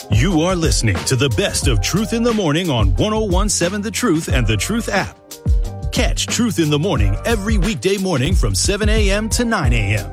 You are listening to the best of Truth in the Morning on 1017 The Truth and The Truth app. Catch Truth in the Morning every weekday morning from 7 a.m. to 9 a.m.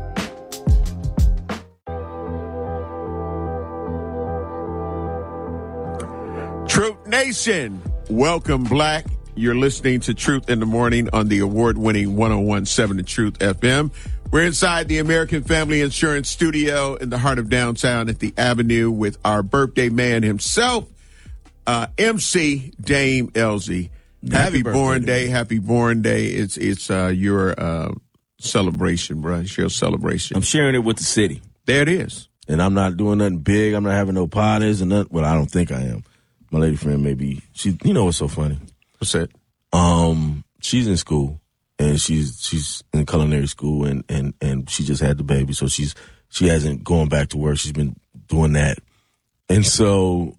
Truth Nation, welcome, Black. You're listening to Truth in the Morning on the award-winning 1017 The Truth FM. We're inside the American Family Insurance Studio in the heart of downtown at the Avenue with our birthday man himself, MC Dame Elzy. Happy born day. Happy born day. It's your celebration, bro. It's your celebration. I'm sharing it with the city. There it is. And I'm not doing nothing big. I'm not having no parties and nothing. Well, I don't think I am. My lady friend maybe. You know what's so funny? What's that? She's in school. And she's in culinary school, and she just had the baby, so she hasn't gone back to work. She's been doing that, and so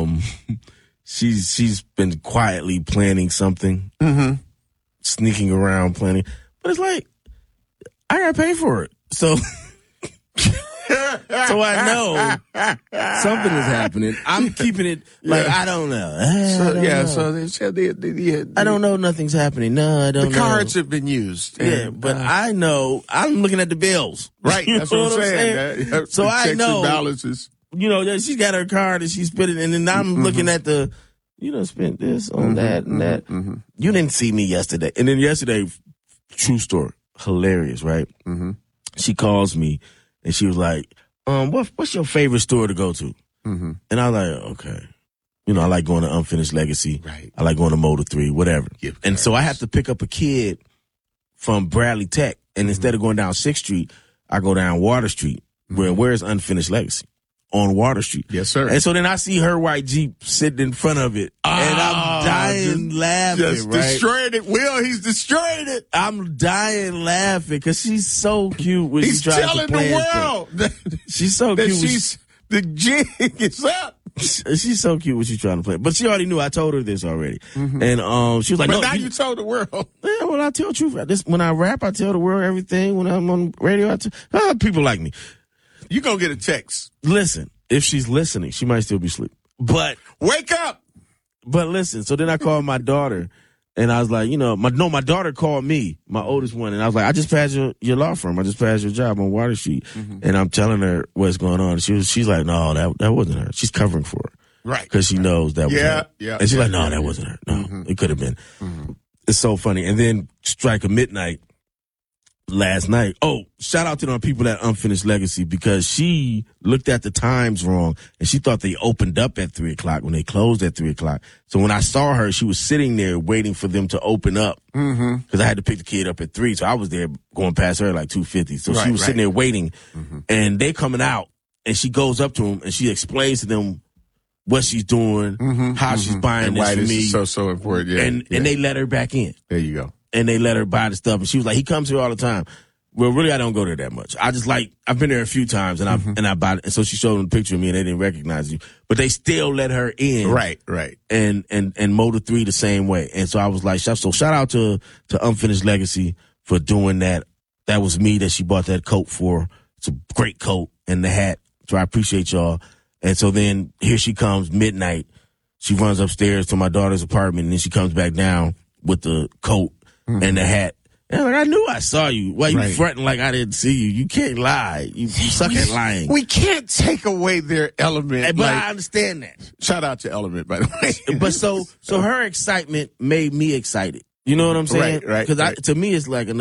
she's been quietly planning something, sneaking around planning. But it's like I gotta pay for it, so so I know something is happening. I'm keeping it like I don't know. I don't know. Nothing's happening. No, I don't know. The cards have been used. Yeah, but I know. I'm looking at the bills. Right. That's what I'm saying. So I know. Balances. You know, she's got her card and she's spent it, and then I'm looking at the. You done spent this on that and that. You didn't see me yesterday, and then yesterday, true story, hilarious, right? She calls me. And she was like, what's your favorite store to go to? And I was like, okay. You know, I like going to Unfinished Legacy. Right. I like going to Motor 3, whatever. And so I have to pick up a kid from Bradley Tech. And instead of going down 6th Street, I go down Water Street. Where's Unfinished Legacy? On Water Street. Yes, sir. And so then I see her white Jeep sitting in front of it. And I'm dying laughing, just right? Destroying it. Will, he's destroying it. I'm dying laughing because she's so cute when she tries to plan. He's telling the world. She's so cute. The jig is up. She's so cute when she's trying to play. But she already knew. I told her this already. And she was like, but no. Now you told the world. Yeah, well, I tell the truth. When I rap, I tell the world everything. When I'm on radio, people like me. You gonna get a text. Listen, if she's listening, she might still be asleep. But wake up. But listen, so then I called my daughter, and I was like, my daughter called me, my oldest one, and I was like, I just passed your law firm. I just passed your job on Water Street, and I'm telling her what's going on. She's like, no, that wasn't her. She's covering for her, right? Because she knows that was her. Yeah. And she's like, no, that wasn't her. No, it could have been. It's so funny. And then strike of midnight. Last night. Oh, shout out to the people at Unfinished Legacy because she looked at the times wrong and she thought they opened up at 3:00 when they closed at 3:00. So when I saw her, she was sitting there waiting for them to open up because I had to pick the kid up at 3. So I was there going past her at like 2:50. So she was sitting there waiting and they coming out and she goes up to them and she explains to them what she's doing, how she's buying and this why for this me. Is so important. Yeah. And they let her back in. There you go. And they let her buy the stuff. And she was like, he comes here all the time. Well, really, I don't go there that much. I've been there a few times and I bought it. And so she showed them a picture of me and they didn't recognize you. But they still let her in. Right. And Motor 3 the same way. And so I was like, so shout out to Unfinished Legacy for doing that. That was me that she bought that coat for. It's a great coat and the hat. So I appreciate y'all. And so then here she comes midnight. She runs upstairs to my daughter's apartment and then she comes back down with the coat and the hat. And I knew I saw you. Why you fronting like I didn't see you? You can't lie. You suck at lying. We can't take away their element. But I understand that. Shout out to Element, by the way. But so her excitement made me excited. You know what I'm saying? Right. Because to me, it's like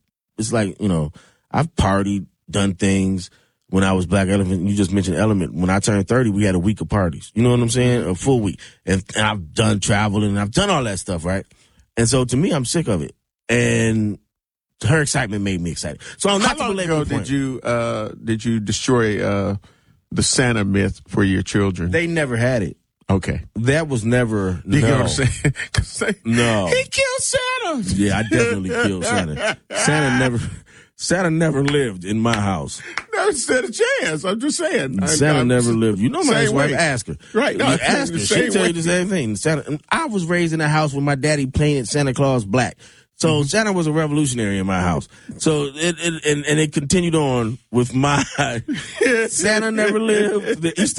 I've partied, done things when I was Black Elephant. You just mentioned Element. When I turned 30, we had a week of parties. You know what I'm saying? A full week. And I've done traveling and I've done all that stuff, right? And so to me, I'm sick of it. And her excitement made me excited. So I'm not. How long ago did you destroy the Santa myth for your children? They never had it. Okay, that was never. You know what I'm saying? No, he killed Santa. Yeah, I definitely killed Santa. Santa never lived in my house. Never stood a chance. I'm just saying. Santa never lived. You know my ex-wife. Ask her. Right. No, ask her. She'll tell you the same thing. Santa. I was raised in a house where my daddy painted Santa Claus black. So Santa was a revolutionary in my house. So it continued on with my Santa never lived. The Easter